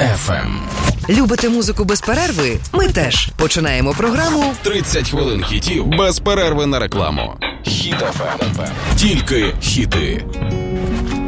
FM. Любите музику без перерви? Ми теж. Починаємо програму 30 хвилин хітів без перерви на рекламу. Хіт FM. Тільки хіти.